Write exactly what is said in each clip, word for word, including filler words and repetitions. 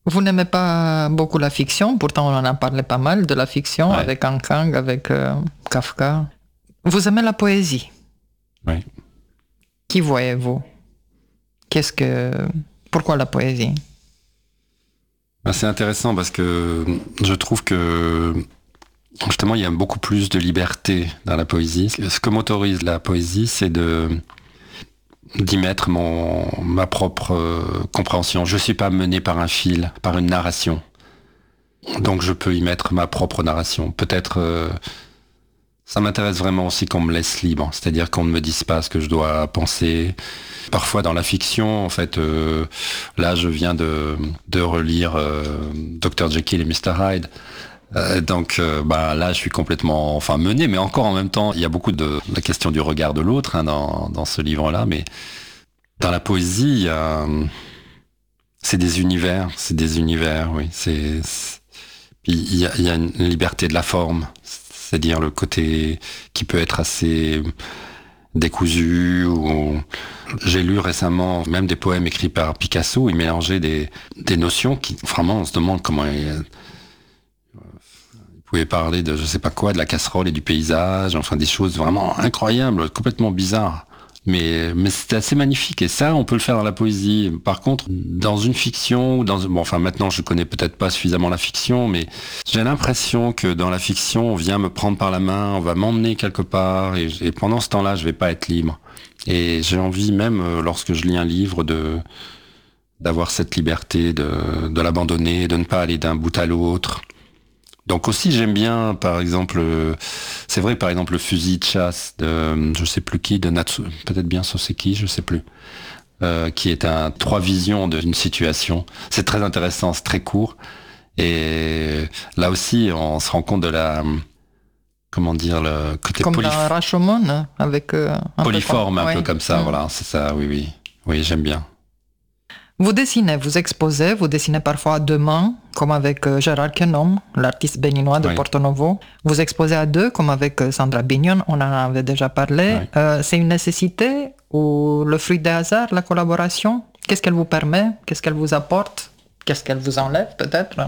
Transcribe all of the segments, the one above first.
Vous n'aimez pas beaucoup la fiction, pourtant on en a parlé pas mal de la fiction, ouais. Avec Ankang, avec euh, Kafka. Vous aimez la poésie? Oui. Qui voyez-vous? Qu'est-ce que... Pourquoi la poésie? C'est intéressant parce que je trouve que justement il y a beaucoup plus de liberté dans la poésie. Ce que m'autorise la poésie, c'est de d'y mettre mon ma propre euh, compréhension. Je suis pas mené par un fil, par une narration. Donc je peux y mettre ma propre narration. Peut-être euh, ça m'intéresse vraiment aussi qu'on me laisse libre, c'est-à-dire qu'on ne me dise pas ce que je dois penser. Parfois dans la fiction, en fait, euh, là je viens de, de relire euh, docteur Jekyll et mister Hyde. Euh, donc euh, bah, là je suis complètement enfin, mené, mais encore en même temps, il y a beaucoup de la question du regard de l'autre hein, dans, dans ce livre-là. Mais dans la poésie, il y a, c'est des univers, c'est des univers, oui. C'est, c'est... Puis il y a, il y a une liberté de la forme, c'est-à-dire le côté qui peut être assez décousu. Ou... J'ai lu récemment même des poèmes écrits par Picasso, où il mélangeait des, des notions qui, vraiment, on se demande comment il, il pouvait parler de je sais pas quoi, de la casserole et du paysage, enfin des choses vraiment incroyables, complètement bizarres. Mais, mais c'était assez magnifique, et ça, on peut le faire dans la poésie. Par contre, dans une fiction, dans, bon, enfin maintenant, je connais peut-être pas suffisamment la fiction, mais j'ai l'impression que dans la fiction, on vient me prendre par la main, on va m'emmener quelque part, et, et pendant ce temps-là, je vais pas être libre. Et j'ai envie, même lorsque je lis un livre, de d'avoir cette liberté, de, de l'abandonner, de ne pas aller d'un bout à l'autre. Donc aussi j'aime bien, par exemple, c'est vrai, par exemple le fusil de chasse de je sais plus qui, de Natsu, peut-être bien Soseki, je sais plus, euh, qui est un trois visions d'une situation. C'est très intéressant, c'est très court, et là aussi on se rend compte de la, comment dire, le côté comme polyf... dans Rashomon avec euh, un polyforme, peu un ouais. peu comme ça, mmh. Voilà, c'est ça, oui, oui, oui, j'aime bien. Vous dessinez, vous exposez, vous dessinez parfois à deux mains, comme avec Gérard Quenom, l'artiste béninois de oui. Porto Novo. Vous exposez à deux, comme avec Sandra Bignon, on en avait déjà parlé. Oui. Euh, c'est une nécessité ou le fruit des hasards, la collaboration? Qu'est-ce qu'elle vous permet? Qu'est-ce qu'elle vous apporte? Qu'est-ce qu'elle vous enlève, peut-être?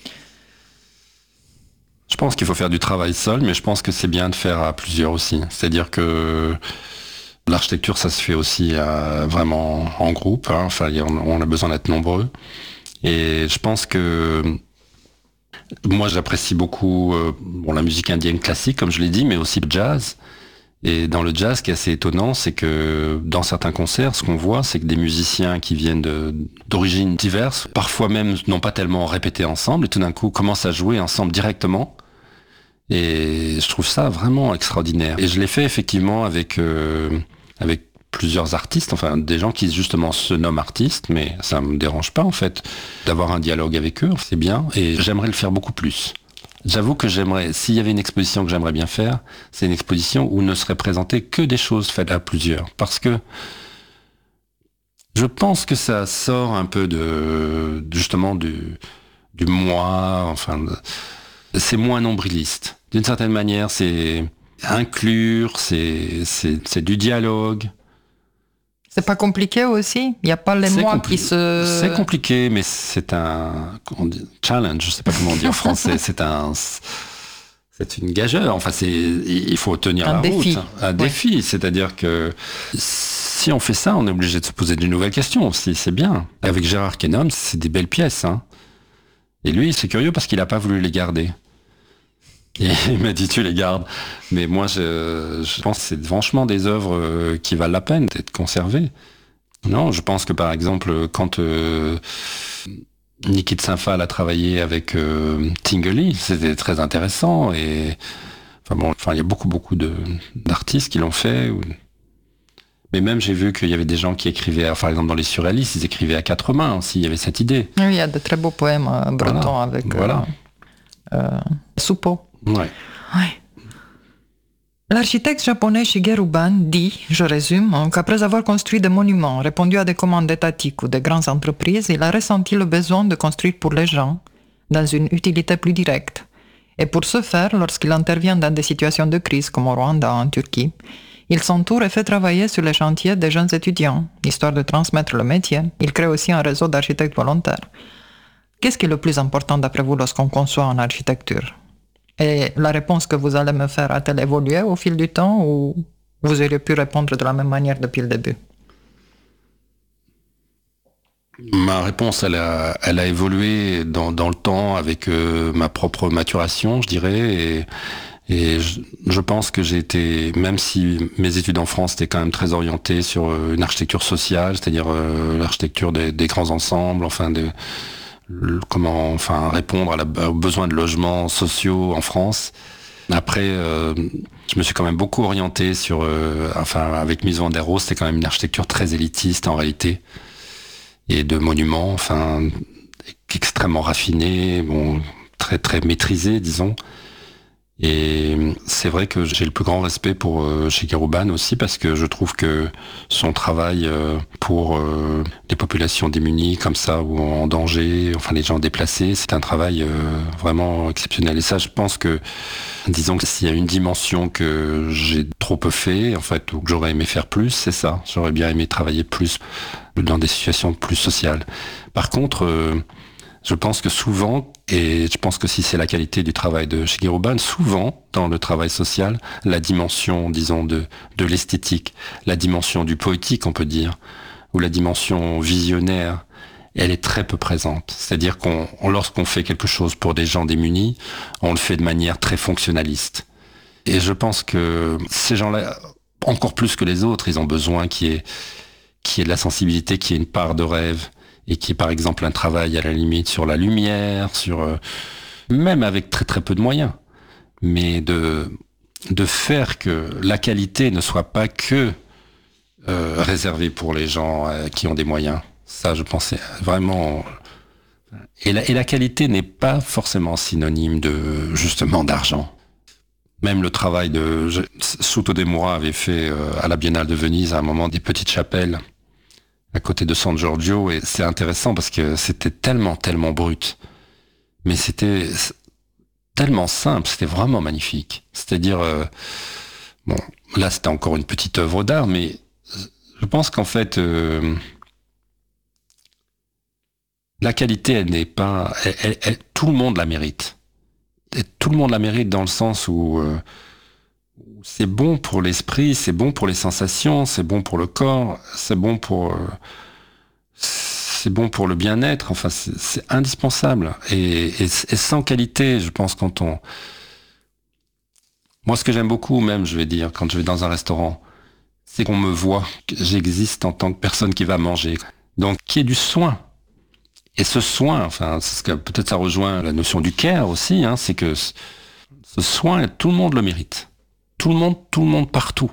Je pense qu'il faut faire du travail seul, mais je pense que c'est bien de faire à plusieurs aussi. C'est-à-dire que l'architecture, ça se fait aussi euh, vraiment en groupe. Hein. Enfin, on a besoin d'être nombreux. Et je pense que moi, j'apprécie beaucoup euh, bon, la musique indienne classique, comme je l'ai dit, mais aussi le jazz. Et dans le jazz, ce qui est assez étonnant, c'est que dans certains concerts, ce qu'on voit, c'est que des musiciens qui viennent de, d'origines diverses, parfois même n'ont pas tellement répété ensemble, et tout d'un coup commencent à jouer ensemble directement. Et je trouve ça vraiment extraordinaire. Et je l'ai fait effectivement avec... Euh, avec plusieurs artistes, enfin des gens qui justement se nomment artistes, mais ça me dérange pas en fait d'avoir un dialogue avec eux, c'est bien, et j'aimerais le faire beaucoup plus. J'avoue que j'aimerais, s'il y avait une exposition que j'aimerais bien faire, c'est une exposition où ne seraient présentées que des choses faites à plusieurs, parce que je pense que ça sort un peu de justement du, du moi, enfin c'est moins nombriliste. D'une certaine manière, c'est inclure, c'est, c'est, c'est du dialogue. C'est pas compliqué aussi? Il n'y a pas les c'est mots compli- qui se... C'est compliqué, mais c'est un on dit, challenge, je sais pas comment dire en français, c'est un... C'est une gageure, enfin c'est, il faut tenir un la défi. route. Un ouais. défi, c'est-à-dire que si on fait ça, on est obligé de se poser de nouvelles questions aussi, c'est bien. Avec Gérard Quenom, c'est des belles pièces. Hein. Et lui, c'est curieux parce qu'il n'a pas voulu les garder. Et il m'a dit tu les gardes, mais moi je, je pense que c'est franchement des œuvres qui valent la peine d'être conservées. Non, je pense que par exemple quand euh, Niki de Saint-Phal a travaillé avec euh, Tinguely, c'était très intéressant et enfin bon, enfin il y a beaucoup beaucoup de d'artistes qui l'ont fait. Ou... Mais même j'ai vu qu'il y avait des gens qui écrivaient, par exemple dans les surréalistes, ils écrivaient à quatre mains aussi. Il y avait cette idée. Oui, il y a de très beaux poèmes euh, bretons voilà. avec voilà. Euh, euh, Soupeau. Ouais. Ouais. L'architecte japonais Shigeru Ban dit, je résume, qu'après avoir construit des monuments, répondu à des commandes étatiques ou de grandes entreprises, il a ressenti le besoin de construire pour les gens, dans une utilité plus directe. Et pour ce faire, lorsqu'il intervient dans des situations de crise, comme au Rwanda, en Turquie, il s'entoure et fait travailler sur les chantiers des jeunes étudiants, histoire de transmettre le métier. Il crée aussi un réseau d'architectes volontaires. Qu'est-ce qui est le plus important d'après vous lorsqu'on conçoit en architecture? Et la réponse que vous allez me faire a-t-elle évolué au fil du temps ou vous auriez pu répondre de la même manière depuis le début? Ma réponse, elle a, elle a évolué dans, dans le temps avec euh, ma propre maturation, je dirais. Et, et je, je pense que j'ai été, même si mes études en France étaient quand même très orientées sur euh, une architecture sociale, c'est-à-dire euh, l'architecture des, des grands ensembles, enfin de le, comment, enfin répondre à la, aux besoins de logements sociaux en France. Après, euh, je me suis quand même beaucoup orienté sur, euh, enfin avec Mies van der Rohe, c'était quand même une architecture très élitiste en réalité. Et de monuments, enfin, extrêmement raffinés, bon, très très maîtrisés, disons. Et c'est vrai que j'ai le plus grand respect pour euh, Shigeru Ban aussi, parce que je trouve que son travail euh, pour euh, les populations démunies comme ça, ou en danger, enfin les gens déplacés, c'est un travail euh, vraiment exceptionnel. Et ça, je pense que, disons que s'il y a une dimension que j'ai trop peu fait, en fait, ou que j'aurais aimé faire plus, c'est ça. J'aurais bien aimé travailler plus dans des situations plus sociales. Par contre, euh, je pense que souvent, et je pense que si c'est la qualité du travail de Shigeru Ban, souvent, dans le travail social, la dimension, disons, de, de l'esthétique, la dimension du poétique, on peut dire, ou la dimension visionnaire, elle est très peu présente. C'est-à-dire qu'on, lorsqu'on fait quelque chose pour des gens démunis, on le fait de manière très fonctionnaliste. Et je pense que ces gens-là, encore plus que les autres, ils ont besoin qu'il y ait qui est de la sensibilité, qui est une part de rêve, et qui est par exemple un travail à la limite sur la lumière, sur euh, même avec très très peu de moyens, mais de de faire que la qualité ne soit pas que euh, réservée pour les gens euh, qui ont des moyens. Ça, je pensais vraiment. Et la, et la qualité n'est pas forcément synonyme de justement d'argent. Même le travail de Suto Demura avait fait euh, à la Biennale de Venise à un moment des petites chapelles à côté de San Giorgio, et c'est intéressant parce que c'était tellement, tellement brut. Mais c'était tellement simple, c'était vraiment magnifique. C'est-à-dire, euh, bon, là c'était encore une petite œuvre d'art, mais je pense qu'en fait, euh, la qualité, elle n'est pas... Elle, elle, elle, tout le monde la mérite. Et tout le monde la mérite dans le sens où... Euh, c'est bon pour l'esprit, c'est bon pour les sensations, c'est bon pour le corps, c'est bon pour euh, c'est bon pour le bien-être. Enfin, c'est, c'est indispensable. Et, et, et sans qualité, je pense quand on, moi, ce que j'aime beaucoup, même, je vais dire, quand je vais dans un restaurant, c'est qu'on me voit, que j'existe en tant que personne qui va manger. Donc, qu'il y ait du soin. Et ce soin, enfin, c'est ce que peut-être ça rejoint la notion du care aussi, hein, c'est que ce soin, tout le monde le mérite. Tout le monde, tout le monde partout.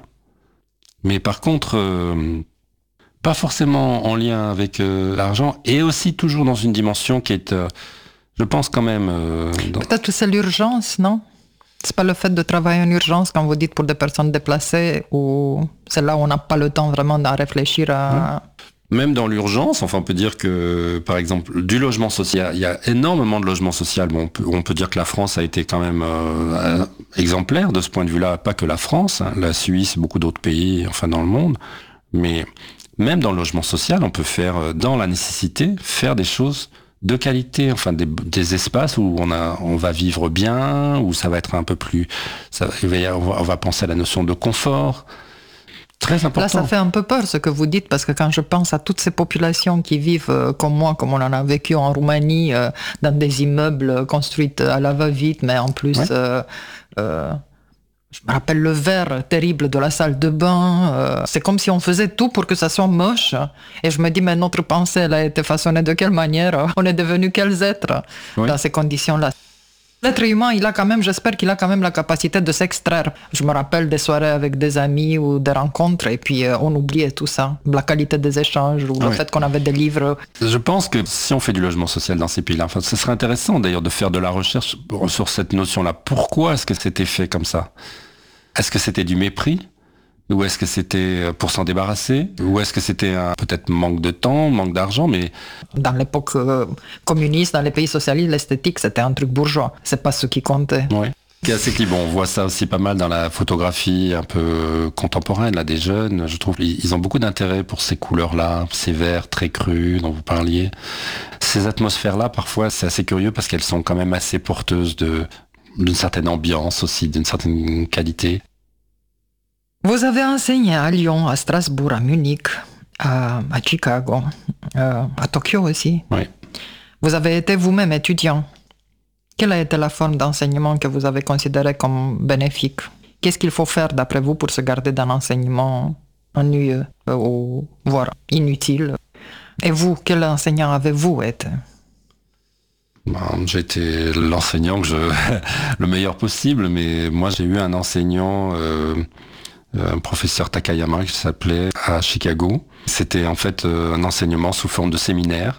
Mais par contre, euh, pas forcément en lien avec euh, l'argent, et aussi toujours dans une dimension qui est, euh, je pense quand même... Euh, dans... Peut-être que c'est l'urgence, non? C'est pas le fait de travailler en urgence, quand vous dites pour des personnes déplacées, ou c'est là où on n'a pas le temps vraiment d'en réfléchir à... Même dans l'urgence, enfin on peut dire que, par exemple, du logement social, il y a énormément de logements sociaux. Bon, on, peut, on peut dire que la France a été quand même euh, exemplaire de ce point de vue-là, pas que la France, hein, la Suisse, beaucoup d'autres pays, enfin dans le monde. Mais même dans le logement social, on peut faire, dans la nécessité, faire des choses de qualité, enfin des, des espaces où on, a, on va vivre bien, où ça va être un peu plus... Ça, on va penser à la notion de confort. Très important. Là, ça fait un peu peur ce que vous dites, parce que quand je pense à toutes ces populations qui vivent euh, comme moi, comme on en a vécu en Roumanie, euh, dans des immeubles construits à la va-vite, mais en plus, ouais. euh, euh, je me rappelle le verre terrible de la salle de bain. Euh, c'est comme si on faisait tout pour que ça soit moche. Et je me dis, mais notre pensée, elle a été façonnée de quelle manière? On est devenus quels êtres oui. dans ces conditions-là? L'être humain, il a quand même, j'espère qu'il a quand même la capacité de s'extraire. Je me rappelle des soirées avec des amis ou des rencontres, et puis euh, on oubliait tout ça. La qualité des échanges ou ah le oui. fait qu'on avait des livres. Je pense que si on fait du logement social dans ces pays-là, enfin, ce serait intéressant d'ailleurs de faire de la recherche sur cette notion-là. Pourquoi est-ce que c'était fait comme ça? Est-ce que c'était du mépris? Ou est-ce que c'était pour s'en débarrasser? Ou est-ce que c'était un, peut-être manque de temps, manque d'argent? Mais dans l'époque euh, communiste, dans les pays socialistes, l'esthétique, c'était un truc bourgeois. C'est pas ce qui comptait. Oui. C'est assez clivant. Bon, on voit ça aussi pas mal dans la photographie un peu contemporaine, là, des jeunes. Je trouve qu'ils ont beaucoup d'intérêt pour ces couleurs-là, ces verts très crus dont vous parliez. ces atmosphères-là, parfois, c'est assez curieux parce qu'elles sont quand même assez porteuses de, d'une certaine ambiance aussi, d'une certaine qualité. Vous avez enseigné à Lyon, à Strasbourg, à Munich, à, à Chicago, euh, à Tokyo aussi. Oui. Vous avez été vous-même étudiant. Quelle a été la forme d'enseignement que vous avez considérée comme bénéfique? Qu'est-ce qu'il faut faire d'après vous pour se garder d'un enseignement ennuyeux ou voire inutile? Et vous, quel enseignant avez-vous été? Ben, j'ai été l'enseignant que je le meilleur possible, mais moi j'ai eu un enseignant, euh, un professeur Takayama qui s'appelait à Chicago. C'était en fait un enseignement sous forme de séminaire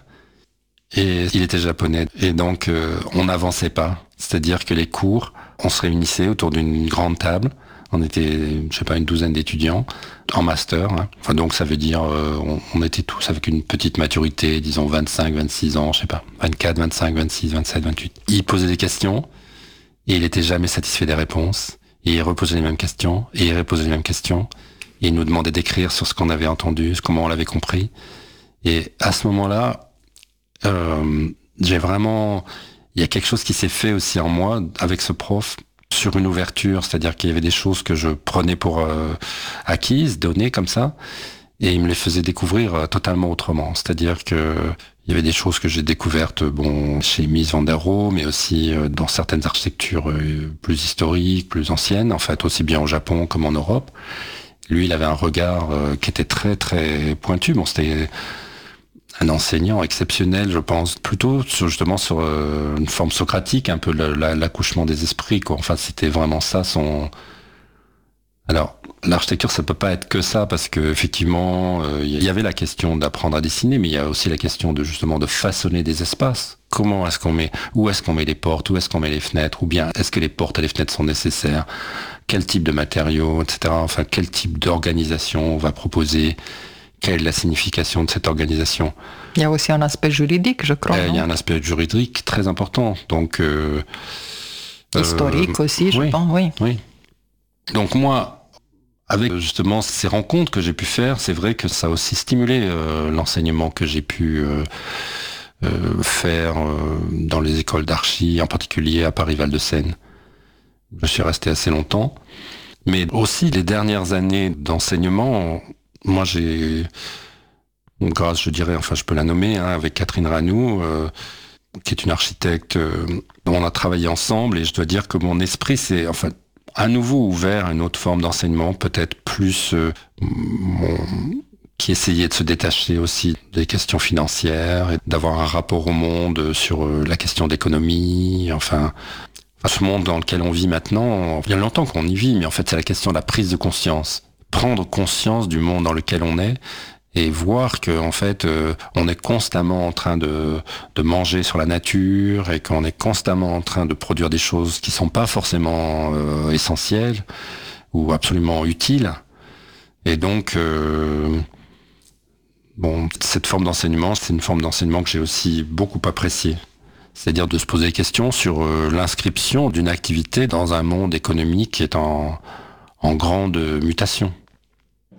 et il était japonais et donc euh, on n'avançait pas. C'est-à-dire que les cours, on se réunissait autour d'une grande table. On était, je sais pas, une douzaine d'étudiants en master. Hein. Enfin, donc ça veut dire, euh, on, on était tous avec une petite maturité, disons vingt-cinq, vingt-six ans, je sais pas, vingt-quatre, vingt-cinq, vingt-six, vingt-sept, vingt-huit. Il posait des questions et il était jamais satisfait des réponses. Et il reposait les mêmes questions et il reposait les mêmes questions. Et il nous demandait d'écrire sur ce qu'on avait entendu, comment on l'avait compris. Et à ce moment-là, euh, j'ai vraiment, il y a quelque chose qui s'est fait aussi en moi avec ce prof. Sur une ouverture, c'est-à-dire qu'il y avait des choses que je prenais pour euh, acquises, données comme ça, et il me les faisait découvrir euh, totalement autrement. C'est-à-dire que il y avait des choses que j'ai découvertes, bon, chez Mies van der Rohe, mais aussi euh, dans certaines architectures euh, plus historiques, plus anciennes, en fait, aussi bien au Japon comme en Europe. Lui, il avait un regard euh, qui était très très pointu. Bon, c'était un enseignant exceptionnel, je pense, plutôt sur, justement sur euh, une forme socratique, un peu la, la, l'accouchement des esprits, quoi. Enfin, c'était vraiment ça son. Alors, l'architecture, ça peut pas être que ça, parce que effectivement, il euh, y avait la question d'apprendre à dessiner, mais il y a aussi la question de justement de façonner des espaces. Comment est-ce qu'on met, où est-ce qu'on met les portes, où est-ce qu'on met les fenêtres, ou bien est-ce que les portes et les fenêtres sont nécessaires, quel type de matériaux, et cetera. Enfin, quel type d'organisation on va proposer. Quelle est la signification de cette organisation? Il y a aussi un aspect juridique, je crois. Euh, il y a un aspect juridique très important. Donc, euh, historique euh, aussi, je oui, pense, oui. Oui. Donc moi, avec justement ces rencontres que j'ai pu faire, c'est vrai que ça a aussi stimulé euh, l'enseignement que j'ai pu euh, euh, faire euh, dans les écoles d'archi, en particulier à Paris-Val-de-Seine. Je suis resté assez longtemps. Mais aussi les dernières années d'enseignement, moi j'ai, grâce je dirais, enfin je peux la nommer, hein, avec Catherine Ranou, euh, qui est une architecte, euh, on a travaillé ensemble et je dois dire que mon esprit s'est enfin à nouveau ouvert à une autre forme d'enseignement, peut-être plus euh, mon, qui essayait de se détacher aussi des questions financières et d'avoir un rapport au monde sur euh, la question d'économie, enfin... Ce monde dans lequel on vit maintenant, il y a longtemps qu'on y vit, mais en fait c'est la question de la prise de conscience. Prendre conscience du monde dans lequel on est et voir que en fait euh, on est constamment en train de, de manger sur la nature et qu'on est constamment en train de produire des choses qui sont pas forcément euh, essentielles ou absolument utiles. Et donc euh, bon, cette forme d'enseignement, c'est une forme d'enseignement que j'ai aussi beaucoup appréciée. C'est-à-dire de se poser des questions sur euh, l'inscription d'une activité dans un monde économique qui est en, en grande mutation.